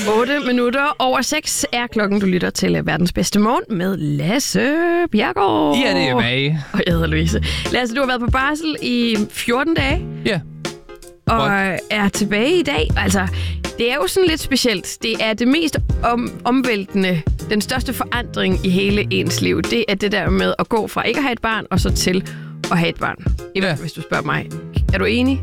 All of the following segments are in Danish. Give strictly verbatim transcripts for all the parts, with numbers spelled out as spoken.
otte minutter over seks er klokken. Du lytter til Verdens Bedste Morgen med Lasse Bjerregaard. Ja, det er mig. Og jeg hedder Louise. Lasse, du har været på barsel i fjorten dage. Ja. Og What? er tilbage i dag. Altså, det er jo sådan lidt specielt. Det er det mest om, omvæltende, den største forandring i hele ens liv. Det er det der med at gå fra ikke at have et barn, og så til at have et barn. I hvert fald, hvis du spørger mig. Er du enig?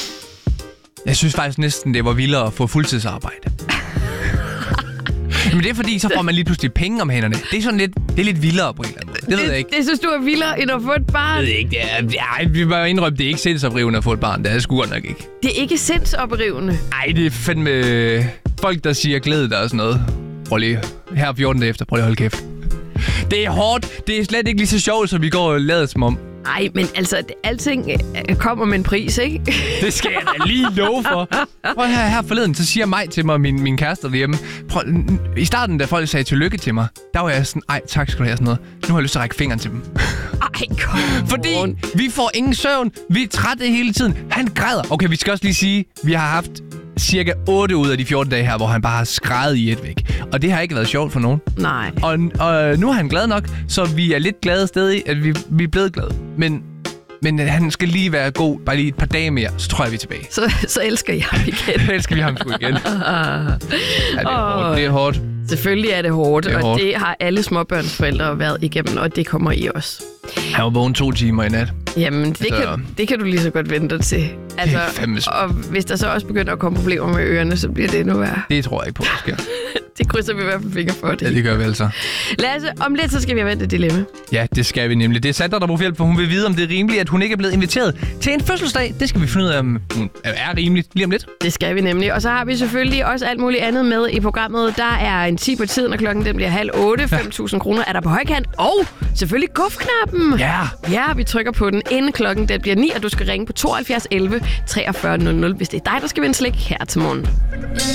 Jeg synes faktisk næsten, det var vildere at få fuldtidsarbejde. Men det er fordi, så får man lige pludselig penge om hænderne. Det er sådan lidt, det er lidt vildere på en eller anden måde. Det, det ved jeg ikke. Det synes du er vildere, end at få et barn? Det ved jeg ikke. Det er, ja, vi må indrømme, det er ikke sindsoprivende at få et barn. Det er sgu nok ikke. Det er ikke sindsoprivende? Nej, det er fandme folk, der siger glæde dig og sådan noget. Prøv lige, her fjorten dage efter, prøv lige at holde kæft. Det er hårdt. Det er slet ikke lige så sjovt, som vi går og lader som om. Nej, men altså, alting kommer med en pris, ikke? Det skal jeg da lige love for. Prøv her, her forleden, så siger Maj til mig, min, min kæreste derhjemme. Prøv, i starten, da folk sagde tillykke til mig, der var jeg sådan, ej, tak skal du have, sådan noget. Nu har jeg lyst til at række fingeren til dem. Ej, kom. Fordi vi får ingen søvn, vi er trætte hele tiden. Han græder. Okay, vi skal også lige sige, vi har haft cirka otte ud af de fjorten dage her, hvor han bare har skrædet i et væk. Og det har ikke været sjovt for nogen. Nej. Og, og nu er han glad nok, så vi er lidt glade stadig, at vi, vi er blevet glade. Men, men han skal lige være god, bare lige et par dage mere, så tror jeg, vi er tilbage. Så, så elsker jeg ham igen. Så elsker vi ham sgu igen. Ja, det er oh. hårdt. Det er hårdt. Selvfølgelig er det hårdt, det er og hårdt. Det har alle småbørnsforældre været igennem, og det kommer I også. Han var vågen to timer i nat. Jamen, det, så... kan, det kan du lige så godt vente dig til. Altså, og hvis der så også begynder at komme problemer med ørerne, så bliver det endnu værre. Det tror jeg ikke på, det sker. Det krydser vi i hvert fald fingre for. Det. Ja, det gør vi altså. Lasse, om lidt så skal vi have vendt et dilemma. Ja, det skal vi nemlig. Det er Sandra, der bruger hjælp, for hun vil vide, om det er rimeligt, at hun ikke er blevet inviteret til en fødselsdag. Det skal vi finde ud af, om hun er rimeligt lige om lidt. Det skal vi nemlig. Og så har vi selvfølgelig også alt muligt andet med i programmet. Der er en ti på tiden, og klokken den bliver halv otte. fem tusind kroner er der på højkant. Og selvfølgelig gufknappen. Ja. Ja, vi trykker på den, inden klokken den bliver ni, og du skal ringe på tooghalvfjerds elleve treogfyrre nul nul, hvis det er dig, der skal vinde slik her til morgen.